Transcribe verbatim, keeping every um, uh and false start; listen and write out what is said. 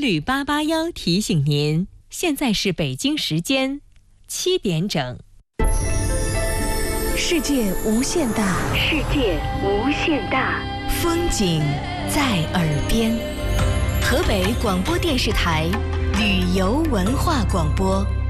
旅八八幺提醒您，现在是北京时间七点整。 世界无限大， 世界无限大， 风景在耳边。河北广播电视台旅游文化广播。